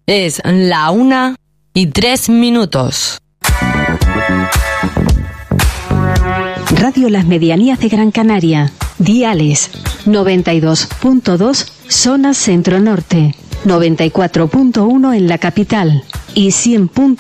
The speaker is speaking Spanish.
Es la 1:03. Radio Las Medianías de Gran Canaria. Diales 92.2 zona centro-norte, 94.1 en la capital y 100.